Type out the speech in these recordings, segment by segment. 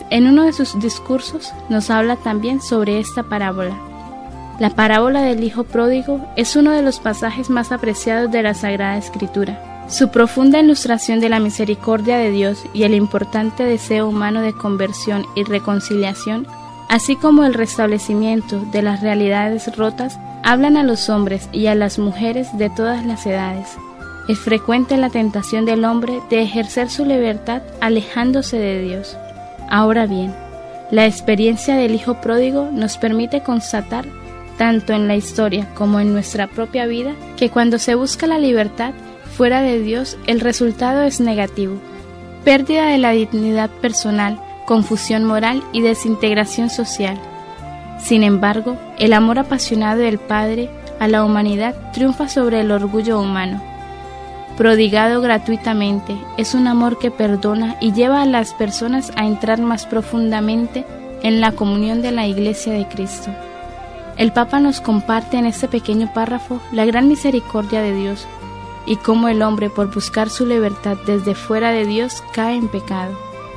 en uno de sus discursos nos habla también sobre esta parábola. La parábola del Hijo Pródigo es uno de los pasajes más apreciados de la Sagrada Escritura. Su profunda ilustración de la misericordia de Dios y el importante deseo humano de conversión y reconciliación, así como el restablecimiento de las realidades rotas, hablan a los hombres y a las mujeres de todas las edades. Es frecuente la tentación del hombre de ejercer su libertad alejándose de Dios. Ahora bien, la experiencia del Hijo Pródigo nos permite constatar, tanto en la historia como en nuestra propia vida, que cuando se busca la libertad fuera de Dios, el resultado es negativo: pérdida de la dignidad personal, confusión moral y desintegración social. Sin embargo, el amor apasionado del Padre a la humanidad triunfa sobre el orgullo humano. Prodigado gratuitamente, es un amor que perdona y lleva a las personas a entrar más profundamente en la comunión de la Iglesia de Cristo. El Papa nos comparte en este pequeño párrafo la gran misericordia de Dios y cómo el hombre, por buscar su libertad desde fuera de Dios, cae en pecado.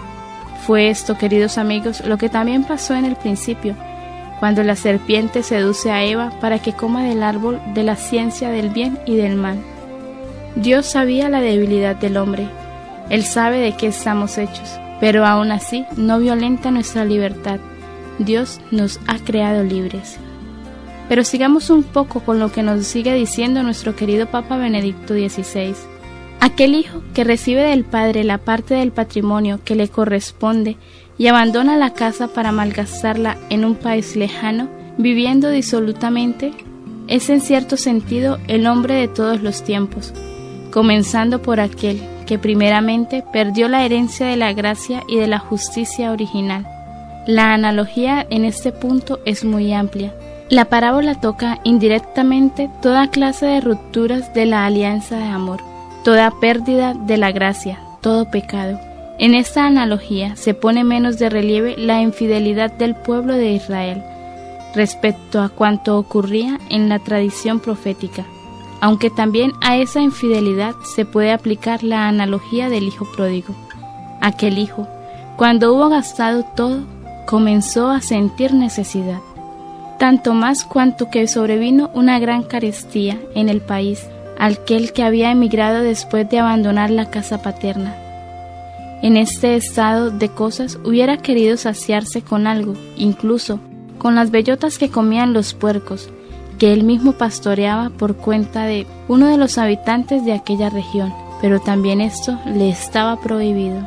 Fue esto, queridos amigos, lo que también pasó en el principio, cuando la serpiente seduce a Eva para que coma del árbol de la ciencia del bien y del mal. Dios sabía la debilidad del hombre. Él sabe de qué estamos hechos, pero aún así no violenta nuestra libertad. Dios nos ha creado libres. Pero sigamos un poco con lo que nos sigue diciendo nuestro querido Papa Benedicto XVI. Aquel hijo que recibe del padre la parte del patrimonio que le corresponde y abandona la casa para malgastarla en un país lejano, viviendo disolutamente, es en cierto sentido el hombre de todos los tiempos, comenzando por aquel que primeramente perdió la herencia de la gracia y de la justicia original. La analogía en este punto es muy amplia. La parábola toca indirectamente toda clase de rupturas de la alianza de amor, toda pérdida de la gracia, todo pecado. En esta analogía se pone menos de relieve la infidelidad del pueblo de Israel respecto a cuanto ocurría en la tradición profética, aunque también a esa infidelidad se puede aplicar la analogía del hijo pródigo. Aquel hijo, cuando hubo gastado todo, comenzó a sentir necesidad, tanto más cuanto que sobrevino una gran carestía en el país, aquel que había emigrado después de abandonar la casa paterna. En este estado de cosas hubiera querido saciarse con algo, incluso con las bellotas que comían los puercos, que él mismo pastoreaba por cuenta de uno de los habitantes de aquella región, pero también esto le estaba prohibido.